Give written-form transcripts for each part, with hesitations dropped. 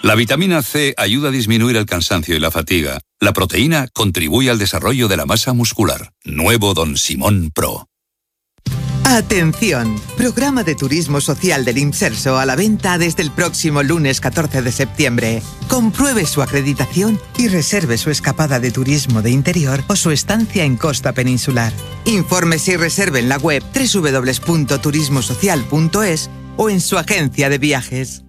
La vitamina C ayuda a disminuir el cansancio y la fatiga. La proteína contribuye al desarrollo de la masa muscular. Nuevo Don Simón Pro. Atención, programa de turismo social del Imserso a la venta desde el próximo lunes 14 de septiembre. Compruebe su acreditación y reserve su escapada de turismo de interior o su estancia en costa peninsular. Infórmese y reserve en la web www.turismosocial.es o en su agencia de viajes.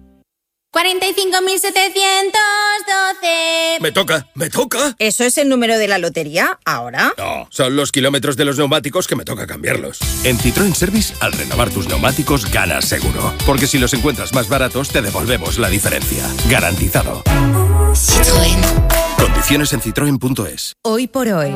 45.712. Me toca. ¿Eso es el número de la lotería ahora? No, son los kilómetros de los neumáticos que me toca cambiarlos. En Citroën Service, al renovar tus neumáticos, ganas seguro. Porque si los encuentras más baratos, te devolvemos la diferencia. Garantizado. Citroën. Condiciones en citroen.es. Hoy por hoy,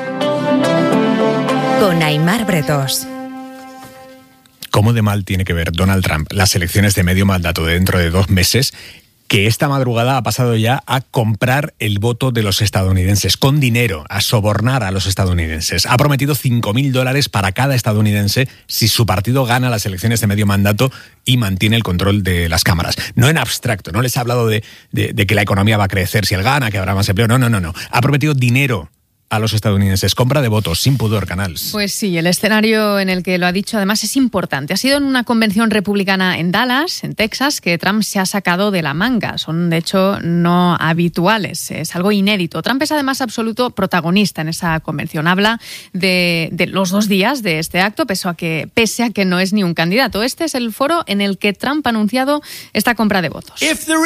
con Aimar Bretos. ¿Cómo de mal tiene que ver Donald Trump las elecciones de medio mandato de dentro de 2 meses, que esta madrugada ha pasado ya a comprar el voto de los estadounidenses con dinero, a sobornar a los estadounidenses? Ha prometido $5.000 para cada estadounidense si su partido gana las elecciones de medio mandato y mantiene el control de las cámaras. No en abstracto, no les ha hablado de que la economía va a crecer si él gana, que habrá más empleo. No. Ha prometido dinero a los estadounidenses. Compra de votos, sin pudor, Canals. Pues sí, el escenario en el que lo ha dicho además es importante. Ha sido en una convención republicana en Dallas, en Texas, que Trump se ha sacado de la manga. Son, de hecho, no habituales. Es algo inédito. Trump es además absoluto protagonista en esa convención. Habla de los 2 días de este acto, pese a que no es ni un candidato. Este es el foro en el que Trump ha anunciado esta compra de votos.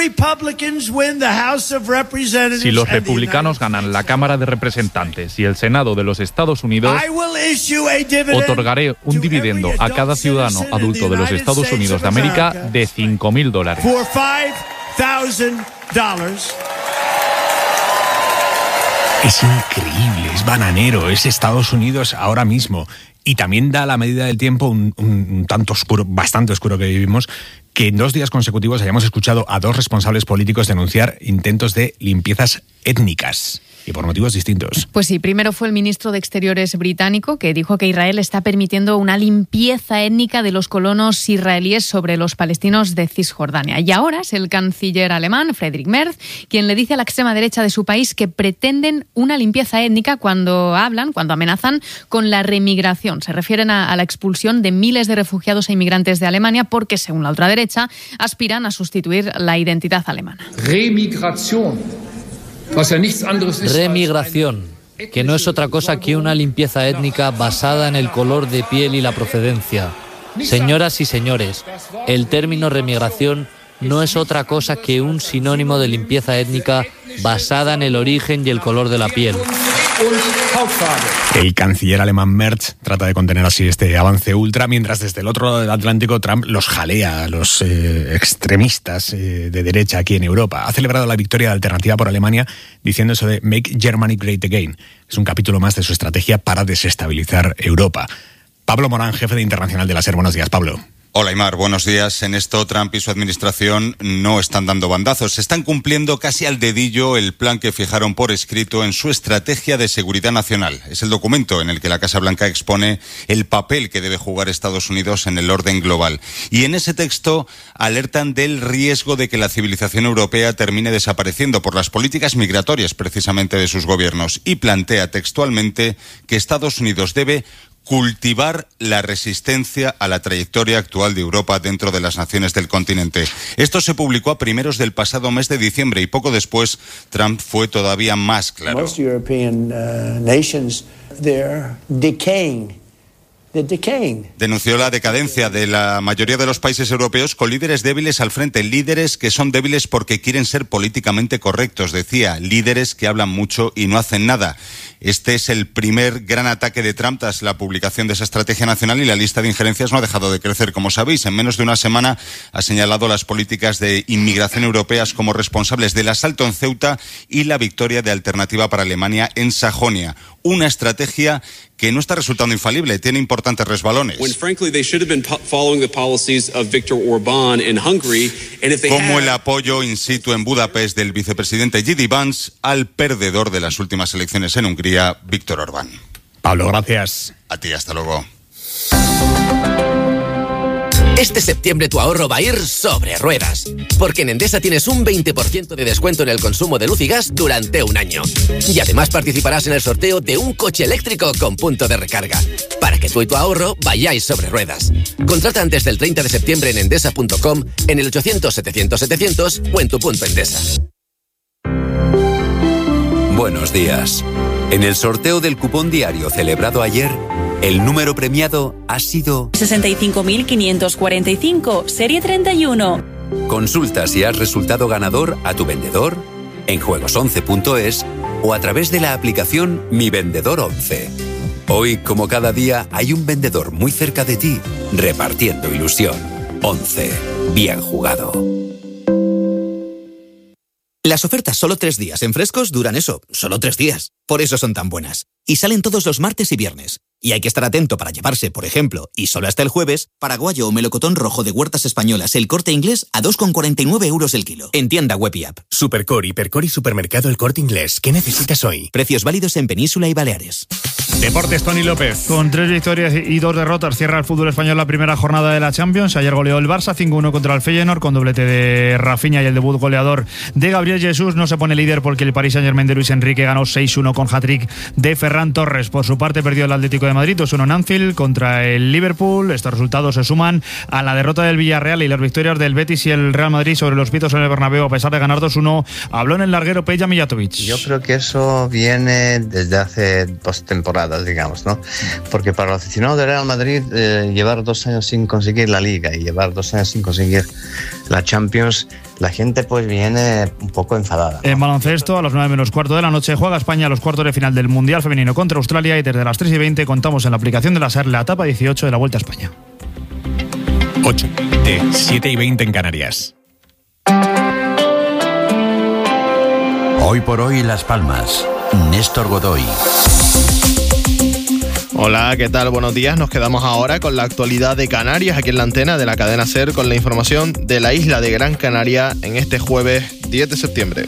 Si los republicanos ganan la Cámara de Representantes y el Senado de los Estados Unidos, otorgaré un dividendo a cada ciudadano adulto de los Estados Unidos de América de $5.000. Es increíble, es bananero, es Estados Unidos ahora mismo. Y también da a la medida del tiempo un tanto oscuro, bastante oscuro que vivimos, que en 2 días consecutivos hayamos escuchado a 2 responsables políticos denunciar intentos de limpiezas étnicas. Y por motivos distintos. Pues sí, primero fue el ministro de Exteriores británico, que dijo que Israel está permitiendo una limpieza étnica de los colonos israelíes sobre los palestinos de Cisjordania. Y ahora es el canciller alemán, Friedrich Merz, quien le dice a la extrema derecha de su país que pretenden una limpieza étnica cuando amenazan con la remigración. Se refieren a la expulsión de miles de refugiados e inmigrantes de Alemania porque, según la ultraderecha, aspiran a sustituir la identidad alemana. Remigración, que no es otra cosa que una limpieza étnica basada en el color de piel y la procedencia. Señoras y señores, el término remigración no es otra cosa que un sinónimo de limpieza étnica basada en el origen y el color de la piel. El canciller alemán Merz trata de contener así este avance ultra, mientras desde el otro lado del Atlántico Trump los jalea a los extremistas de derecha aquí en Europa. Ha celebrado la victoria de Alternativa por Alemania diciendo eso de Make Germany Great Again. Es un capítulo más de su estrategia para desestabilizar Europa. Pablo Morán, jefe de Internacional de la SER. Buenos días, Pablo. Hola, Aimar, buenos días. En esto, Trump y su administración no están dando bandazos. Están cumpliendo casi al dedillo el plan que fijaron por escrito en su estrategia de seguridad nacional. Es el documento en el que la Casa Blanca expone el papel que debe jugar Estados Unidos en el orden global. Y en ese texto alertan del riesgo de que la civilización europea termine desapareciendo por las políticas migratorias, precisamente, de sus gobiernos. Y plantea textualmente que Estados Unidos debe cultivar la resistencia a la trayectoria actual de Europa dentro de las naciones del continente. Esto se publicó a primeros del pasado mes de diciembre y poco después Trump fue todavía más claro. Most European nations, they're decaying. Denunció la decadencia de la mayoría de los países europeos con líderes débiles al frente, líderes que son débiles porque quieren ser políticamente correctos, decía, líderes que hablan mucho y no hacen nada. Este es el primer gran ataque de Trump tras la publicación de esa estrategia nacional y la lista de injerencias no ha dejado de crecer. Como sabéis, en menos de una semana ha señalado las políticas de inmigración europeas como responsables del asalto en Ceuta y la victoria de Alternativa para Alemania en Sajonia. Una estrategia que no está resultando infalible, tiene importantes resbalones. Como el apoyo in situ en Budapest del vicepresidente J.D. Vance al perdedor de las últimas elecciones en Hungría, Viktor Orbán. Pablo, gracias. A ti, hasta luego. Este septiembre tu ahorro va a ir sobre ruedas, porque en Endesa tienes un 20% de descuento en el consumo de luz y gas durante un año. Y además participarás en el sorteo de un coche eléctrico con punto de recarga, para que tú y tu ahorro vayáis sobre ruedas. Contrata antes del 30 de septiembre en endesa.com, en el 800-700-700 o en tu punto Endesa. Buenos días. En el sorteo del cupón diario celebrado ayer, el número premiado ha sido 65.545, serie 31. Consulta si has resultado ganador a tu vendedor, en juegos11.es o a través de la aplicación Mi Vendedor 11. Hoy, como cada día, hay un vendedor muy cerca de ti, repartiendo ilusión. 11. Bien jugado. Las ofertas solo 3 días en Frescos duran eso, solo 3 días. Por eso son tan buenas. Y salen todos los martes y viernes. Y hay que estar atento para llevarse, por ejemplo, y solo hasta el jueves, paraguayo o melocotón rojo de Huertas Españolas El Corte Inglés a 2,49 euros el kilo. En tienda web y app. Supercor, Hipercor y Supermercado El Corte Inglés. ¿Qué necesitas hoy? Precios válidos en Península y Baleares. Deportes, Tony López. Con 3 victorias y 2 derrotas cierra el fútbol español la primera jornada de la Champions. Ayer goleó el Barça 5-1 contra el Feyenoord con doblete de Rafinha y el debut goleador de Gabriel Jesús. No se pone líder porque el Paris Saint-Germain de Luis Enrique ganó 6-1 con hat-trick de Ferran Torres. Por su parte perdió el Atlético de Madrid 2-1 en Anfield contra el Liverpool. Estos resultados se suman a la derrota del Villarreal y las victorias del Betis y el Real Madrid sobre los pitos en el Bernabéu a pesar de ganar 2-1. Habló en el larguero Peja Mijatovic. Yo creo que eso viene desde hace 2 temporadas, digamos, ¿no? Porque para los aficionados del Real Madrid llevar 2 años sin conseguir la Liga y llevar 2 años sin conseguir la Champions, la gente pues viene un poco enfadada, ¿no? En baloncesto, a las 9:15 de la noche, juega España los cuartos de final del Mundial Femenino contra Australia y desde las 3:20 contamos en la aplicación de la SER la etapa 18 de la Vuelta a España. 8 de 7:20 en Canarias. Hoy por hoy Las Palmas. Néstor Godoy. Hola, ¿qué tal? Buenos días. Nos quedamos ahora con la actualidad de Canarias aquí en la antena de la cadena SER con la información de la isla de Gran Canaria en este jueves 10 de septiembre.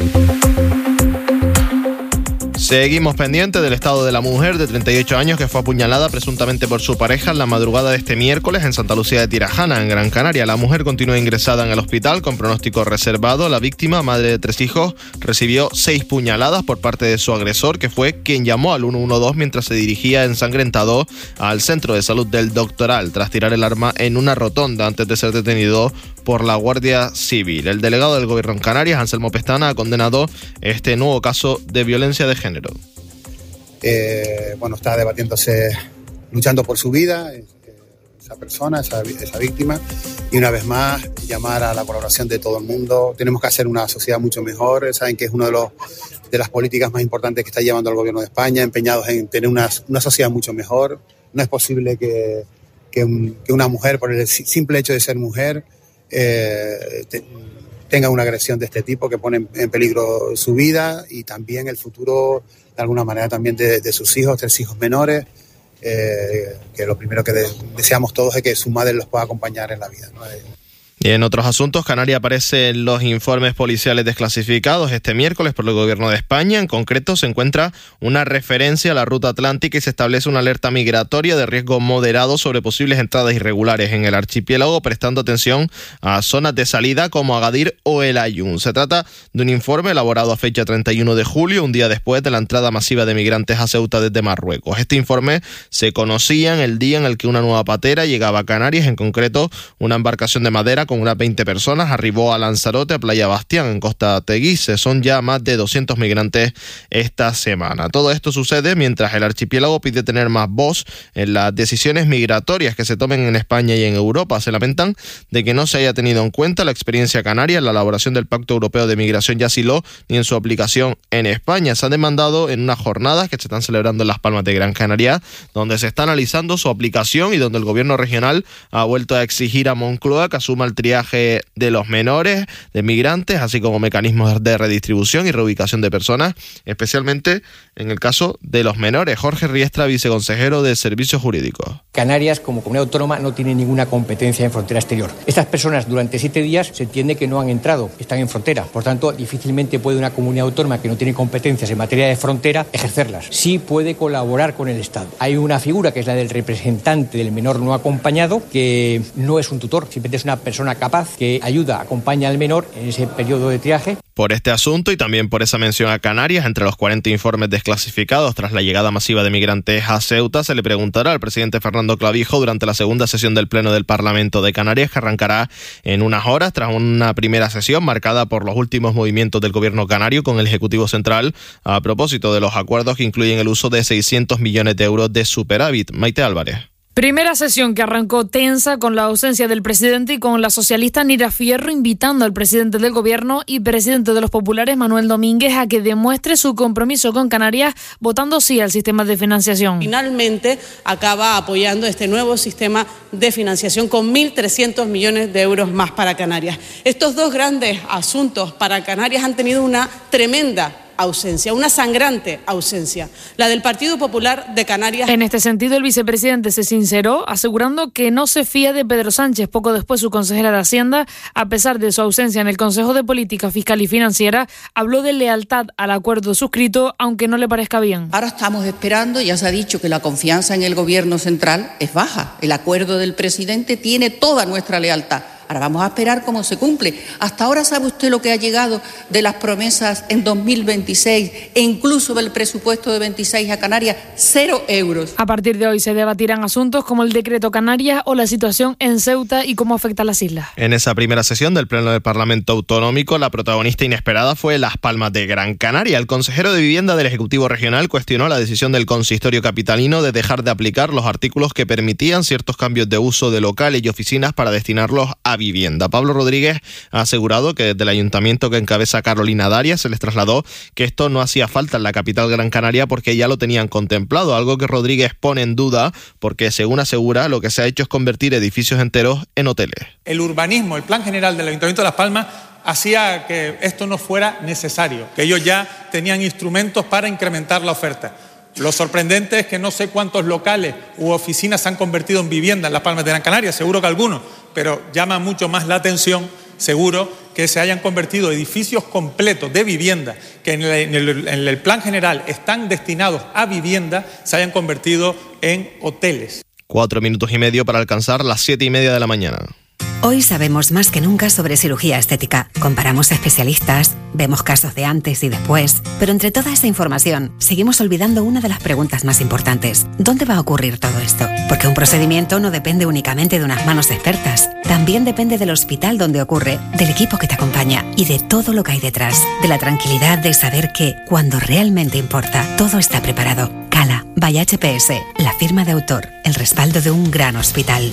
Seguimos pendientes del estado de la mujer de 38 años que fue apuñalada presuntamente por su pareja en la madrugada de este miércoles en Santa Lucía de Tirajana, en Gran Canaria. La mujer continúa ingresada en el hospital con pronóstico reservado. La víctima, madre de 3 hijos, recibió 6 puñaladas por parte de su agresor, que fue quien llamó al 112 mientras se dirigía ensangrentado al centro de salud del Doctoral, tras tirar el arma en una rotonda antes de ser detenido por la Guardia Civil. El delegado del Gobierno en Canarias, Anselmo Pestana, ha condenado este nuevo caso de violencia de género. Está debatiéndose, luchando por su vida, esa persona, esa víctima, y una vez más llamar a la colaboración de todo el mundo. Tenemos que hacer una sociedad mucho mejor. Saben que es una de las políticas más importantes que está llevando el Gobierno de España, empeñados en tener una sociedad mucho mejor. No es posible que una mujer, por el simple hecho de ser mujer, tenga una agresión de este tipo que pone en peligro su vida y también el futuro, de alguna manera, también de sus hijos, 3 hijos menores, que lo primero que deseamos todos es que su madre los pueda acompañar en la vida, ¿no? Y en otros asuntos, Canarias aparece en los informes policiales desclasificados este miércoles por el Gobierno de España. En concreto, se encuentra una referencia a la ruta atlántica y se establece una alerta migratoria de riesgo moderado sobre posibles entradas irregulares en el archipiélago, prestando atención a zonas de salida como Agadir o El Aaiún. Se trata de un informe elaborado a fecha 31 de julio, un día después de la entrada masiva de migrantes a Ceuta desde Marruecos. Este informe se conocía en el día en el que una nueva patera llegaba a Canarias, en concreto una embarcación de madera con unas 20 personas, arribó a Lanzarote, a Playa Bastián, en Costa Teguise. Son ya más de 200 migrantes esta semana. Todo esto sucede mientras el archipiélago pide tener más voz en las decisiones migratorias que se tomen en España y en Europa. Se lamentan de que no se haya tenido en cuenta la experiencia canaria en la elaboración del Pacto Europeo de Migración y Asilo ni en su aplicación en España. Se han demandado en unas jornadas que se están celebrando en Las Palmas de Gran Canaria, donde se está analizando su aplicación y donde el gobierno regional ha vuelto a exigir a Moncloa que asuma el triaje de los menores, de migrantes, así como mecanismos de redistribución y reubicación de personas, especialmente en el caso de los menores. Jorge Riestra, viceconsejero de Servicios Jurídicos. Canarias, como comunidad autónoma, no tiene ninguna competencia en frontera exterior. Estas personas durante 7 días se entiende que no han entrado, están en frontera. Por tanto, difícilmente puede una comunidad autónoma que no tiene competencias en materia de frontera ejercerlas. Sí puede colaborar con el Estado. Hay una figura que es la del representante del menor no acompañado, que no es un tutor, simplemente es una persona capaz que ayuda, acompaña al menor en ese periodo de triaje. Por este asunto y también por esa mención a Canarias, entre los 40 informes desclasificados tras la llegada masiva de migrantes a Ceuta, se le preguntará al presidente Fernando Clavijo durante la segunda sesión del Pleno del Parlamento de Canarias, que arrancará en unas horas tras una primera sesión marcada por los últimos movimientos del gobierno canario con el Ejecutivo Central a propósito de los acuerdos que incluyen el uso de 600 millones de euros de superávit. Maite Álvarez. Primera sesión que arrancó tensa con la ausencia del presidente y con la socialista Nira Fierro invitando al presidente del gobierno y presidente de los populares Manuel Domínguez a que demuestre su compromiso con Canarias votando sí al sistema de financiación. Finalmente acaba apoyando este nuevo sistema de financiación con 1.300 millones de euros más para Canarias. Estos dos grandes asuntos para Canarias han tenido una tremenda ausencia, una sangrante ausencia, la del Partido Popular de Canarias. En este sentido, el vicepresidente se sinceró, asegurando que no se fía de Pedro Sánchez. Poco después, su consejera de Hacienda, a pesar de su ausencia en el Consejo de Política Fiscal y Financiera, habló de lealtad al acuerdo suscrito, aunque no le parezca bien. Ahora estamos esperando, ya se ha dicho que la confianza en el Gobierno central es baja. El acuerdo del presidente tiene toda nuestra lealtad. Ahora vamos a esperar cómo se cumple. Hasta ahora, ¿sabe usted lo que ha llegado de las promesas en 2026 e incluso del presupuesto de 26 a Canarias? 0 euros. A partir de hoy se debatirán asuntos como el decreto Canarias o la situación en Ceuta y cómo afecta a las islas. En esa primera sesión del Pleno del Parlamento Autonómico, la protagonista inesperada fue Las Palmas de Gran Canaria. El consejero de Vivienda del Ejecutivo Regional cuestionó la decisión del consistorio capitalino de dejar de aplicar los artículos que permitían ciertos cambios de uso de locales y oficinas para destinarlos a vivienda. Pablo Rodríguez ha asegurado que desde el ayuntamiento que encabeza Carolina Darias se les trasladó que esto no hacía falta en la capital Gran Canaria porque ya lo tenían contemplado, algo que Rodríguez pone en duda porque, según asegura, lo que se ha hecho es convertir edificios enteros en hoteles. El urbanismo, el plan general del Ayuntamiento de Las Palmas hacía que esto no fuera necesario, que ellos ya tenían instrumentos para incrementar la oferta. Lo sorprendente es que no sé cuántos locales u oficinas se han convertido en vivienda en Las Palmas de Gran Canaria, seguro que algunos, pero llama mucho más la atención, seguro, que se hayan convertido edificios completos de vivienda, que en el plan general están destinados a vivienda, se hayan convertido en hoteles. 4 minutos y medio para alcanzar las 7:30 de la mañana. Hoy sabemos más que nunca sobre cirugía estética. Comparamos especialistas, vemos casos de antes y después, pero entre toda esa información seguimos olvidando una de las preguntas más importantes. ¿Dónde va a ocurrir todo esto? Porque un procedimiento no depende únicamente de unas manos expertas. También depende del hospital donde ocurre, del equipo que te acompaña y de todo lo que hay detrás. De la tranquilidad de saber que, cuando realmente importa, todo está preparado. Cala, by HPS, la firma de autor, el respaldo de un gran hospital.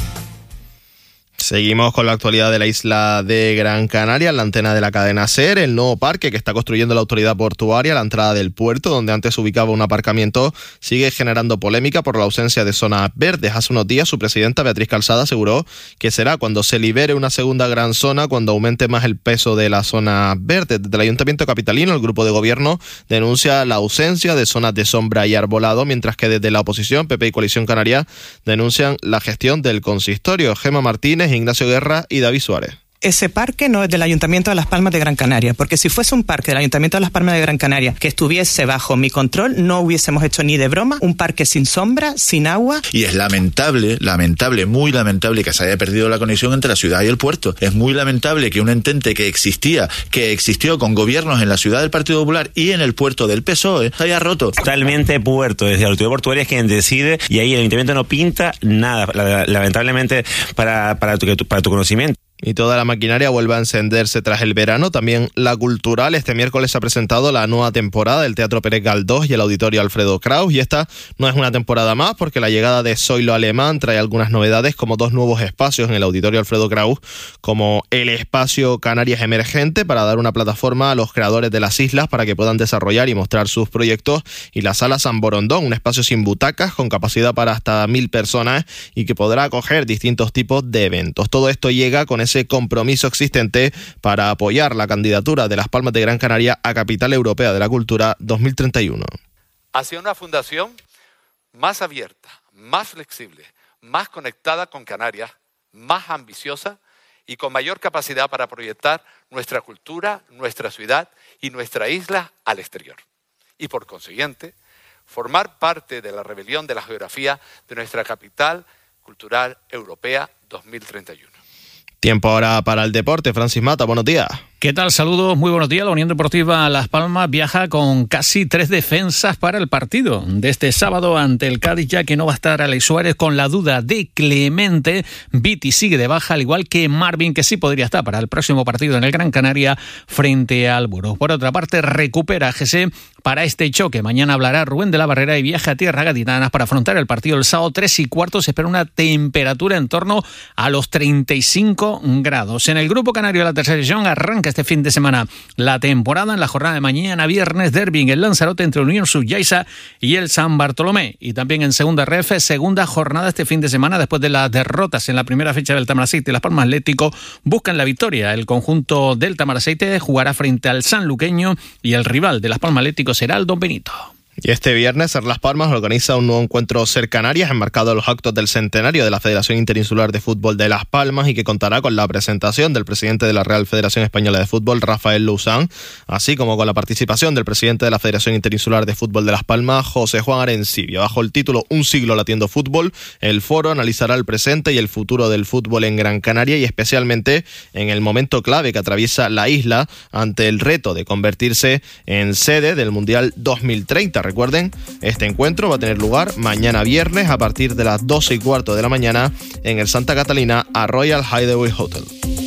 Seguimos con la actualidad de la isla de Gran Canaria, en la antena de la cadena SER, el nuevo parque que está construyendo la autoridad portuaria a la entrada del puerto, donde antes se ubicaba un aparcamiento, sigue generando polémica por la ausencia de zonas verdes. Hace unos días su presidenta Beatriz Calzada aseguró que será cuando se libere una segunda gran zona, cuando aumente más el peso de la zona verde. Desde el Ayuntamiento capitalino, el grupo de gobierno denuncia la ausencia de zonas de sombra y arbolado, mientras que desde la oposición, PP y Coalición Canaria, denuncian la gestión del consistorio. Gemma Martínez, Ignacio Guerra y David Suárez. Ese parque no es del Ayuntamiento de Las Palmas de Gran Canaria, porque si fuese un parque del Ayuntamiento de Las Palmas de Gran Canaria que estuviese bajo mi control, no hubiésemos hecho ni de broma un parque sin sombra, sin agua. Y es lamentable, muy lamentable que se haya perdido la conexión entre la ciudad y el puerto. Es muy lamentable que un entente que existió con gobiernos en la ciudad del Partido Popular y en el puerto del PSOE, se haya roto. Totalmente puerto, desde la autoridad portuaria es quien decide y ahí el Ayuntamiento no pinta nada, lamentablemente para tu conocimiento. Y toda la maquinaria vuelve a encenderse tras el verano. También la cultural. Este miércoles se ha presentado la nueva temporada del Teatro Pérez Galdós y el Auditorio Alfredo Kraus. Y esta no es una temporada más porque la llegada de Zoilo Alemán trae algunas novedades, como 2 nuevos espacios en el Auditorio Alfredo Kraus, como el espacio Canarias Emergente para dar una plataforma a los creadores de las islas para que puedan desarrollar y mostrar sus proyectos, y la Sala San Borondón, un espacio sin butacas con capacidad para hasta 1.000 personas y que podrá acoger distintos tipos de eventos. Todo esto llega con esa ese compromiso existente para apoyar la candidatura de Las Palmas de Gran Canaria a Capital Europea de la Cultura 2031. Hacia una fundación más abierta, más flexible, más conectada con Canarias, más ambiciosa y con mayor capacidad para proyectar nuestra cultura, nuestra ciudad y nuestra isla al exterior. Y por consiguiente, formar parte de la rebelión de la geografía de nuestra capital cultural europea 2031. Tiempo ahora para el deporte. Francis Mata, buenos días. ¿Qué tal? Saludos, muy buenos días. La Unión Deportiva Las Palmas viaja con casi 3 defensas para el partido de este sábado ante el Cádiz, ya que no va a estar Alex Suárez con la duda de Clemente. Viti sigue de baja, al igual que Marvin, que sí podría estar para el próximo partido en el Gran Canaria frente al Burgos. Por otra parte, recupera a José para este choque. Mañana hablará Rubén de la Barrera y viaja a Tierra Gaditanas para afrontar el partido el sábado 3:15. Se espera una temperatura en torno a los 35 grados. En el grupo canario de la tercera división arranca este fin de semana la temporada. En la jornada de mañana viernes, derbi en el Lanzarote entre Unión Subyaisa y el San Bartolomé. Y también en segunda RF, segunda jornada este fin de semana después de las derrotas en la primera fecha del Tamaraceite y Las Palmas Atlético buscan la victoria. El conjunto del Tamaraceite jugará frente al sanluqueño y el rival de Las Palmas Atlético será el Don Benito. Y este viernes, Las Palmas organiza un nuevo encuentro Ser Canarias enmarcado en los actos del centenario de la Federación Interinsular de Fútbol de Las Palmas y que contará con la presentación del presidente de la Real Federación Española de Fútbol, Rafael Lousán, así como con la participación del presidente de la Federación Interinsular de Fútbol de Las Palmas, José Juan Arencibia. Bajo el título Un siglo latiendo fútbol, el foro analizará el presente y el futuro del fútbol en Gran Canaria y especialmente en el momento clave que atraviesa la isla ante el reto de convertirse en sede del Mundial 2030. Recuerden, este encuentro va a tener lugar mañana viernes a partir de las 12:15 de la mañana en el Santa Catalina a Royal Hideaway Hotel.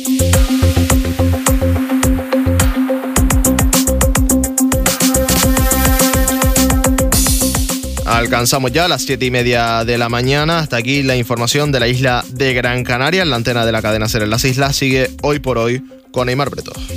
Alcanzamos ya las 7:30 de la mañana. Hasta aquí la información de la isla de Gran Canaria. En la antena de la cadena SER en las islas sigue Hoy por Hoy con Aimar Breto.